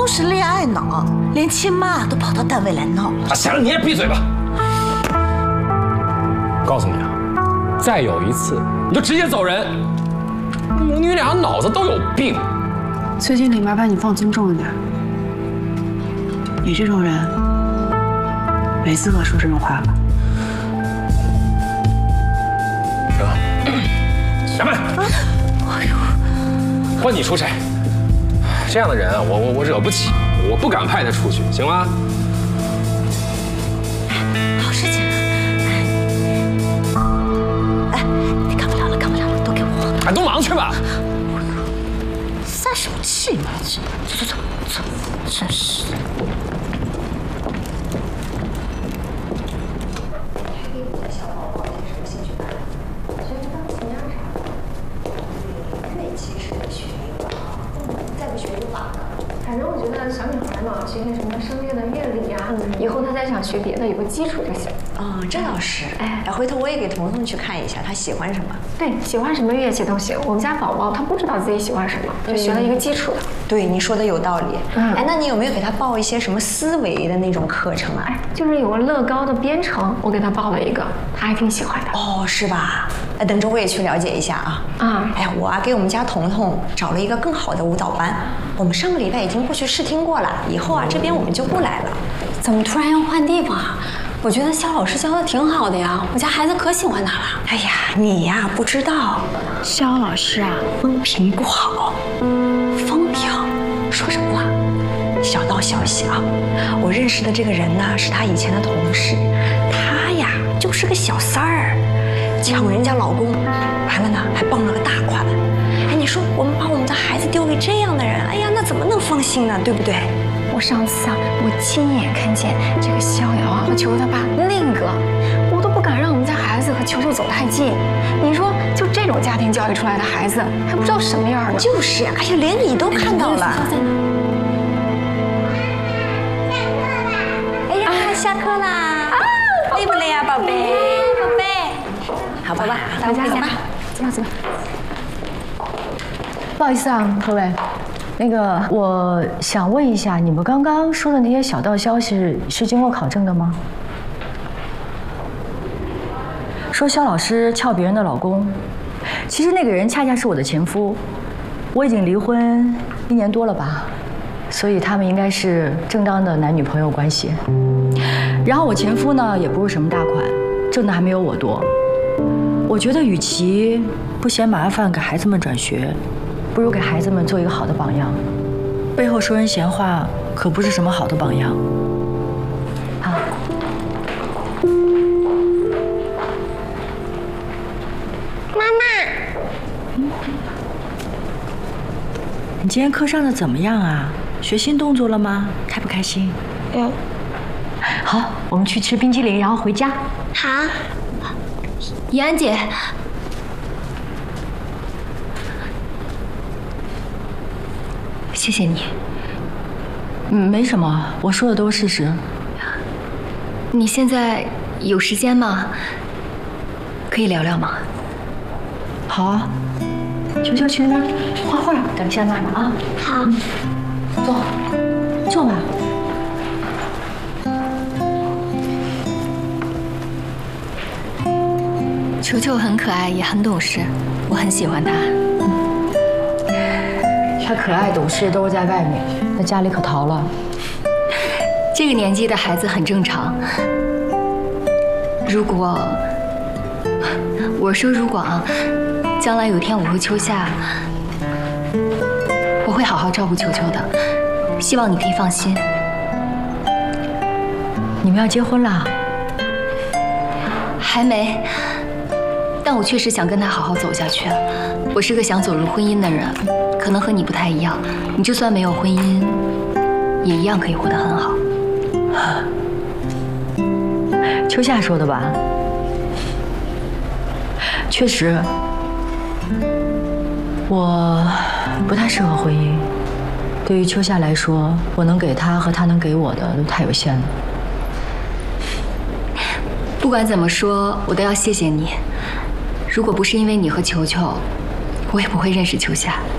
都是恋爱脑，连亲妈都跑到单位来闹了。 行了，你也闭嘴吧。告诉你啊，再有一次你就直接走人。母女俩脑子都有病。 最近得麻烦你放尊重一点。你这种人没资格说这种话吧？ 小曼，换你出差。这样的人啊，我惹不起，我不敢派他出去，行吗？ 好事情啊！哎，你干不了了，干不了了，都给我！ 哎，都忙去吧。 散什么气嘛？走，真是。 反正我觉得小女孩嘛，学点什么声乐的乐理呀，以后她再想学别的，有个基础就行。 哦，这倒是。哎，回头我也给彤彤去看一下，她喜欢什么。 对，喜欢什么乐器都行。我们家宝宝他不知道自己喜欢什么，就学了一个基础的。 对，你说的有道理。哎，那你有没有给他报一些什么思维的那种课程啊？ 哎，就是有个乐高的编程，我给他报了一个，他还挺喜欢的。 哦，是吧？哎，等着我也去了解一下啊。哎，我给我们家彤彤找了一个更好的舞蹈班，我们上个礼拜已经过去试听过了，以后这边我们就不来了。 怎么突然要换地方啊？我觉得肖老师教的挺好的呀，我家孩子可喜欢他了。 哎呀，你呀不知道，肖老师啊风评不好。风评？说什么话？小道消息啊，我认识的这个人呢是他以前的同事，他呀就是个小三儿，抢人家老公，完了呢还傍了个大款。哎，你说我们把我们的孩子丢给这样的人，哎呀，那怎么能放心呢？对不对？ 我上次我亲眼看见这个逍遥和球球他爸那个，我都不敢让我们家孩子和球球走太近。你说，就这种家庭教育出来的孩子，还不知道什么样呢？ 就是，哎呀，连你都看到了。哎呀，下课啦！累不累呀，宝贝？宝贝，好吧， 回家走吧，走吧。 不好意思啊，各位。那个，我想问一下，你们刚刚说的那些小道消息是经过考证的吗？说肖老师撬别人的老公，其实那个人恰恰是我的前夫，我已经离婚1年多了吧，所以他们应该是正当的男女朋友关系。然后我前夫呢，也不是什么大款，挣的还没有我多。我觉得，与其不嫌麻烦给孩子们转学，不如给孩子们做一个好的榜样。背后说人闲话可不是什么好的榜样。好， 妈妈， 你今天课上的怎么样啊？学新动作了吗？开不开心？好，我们去吃冰淇淋，然后回家。 好。 怡安姐。谢谢你。 没什么，我说的都是事实。 你现在有时间吗？可以聊聊吗？ 好啊，球球去那边画画，等一下妈妈啊。 好， 坐吧。 球球很可爱，也很懂事，我很喜欢他。 他可爱懂事都是在外面，在家里可淘了。 这个年纪的孩子很正常。如果将来有一天我和秋夏，我会好好照顾球球的，希望你可以放心。 你们要结婚了？ 还没，但我确实想跟他好好走下去。我是个想走入婚姻的人，可能和你不太一样。你就算没有婚姻，也一样可以活得很好。 秋夏说的吧？确实，我不太适合婚姻。对于秋夏来说，我能给她和她能给我的都太有限了。 不管怎么说，我都要谢谢你。如果不是因为你和球球，我也不会认识秋夏。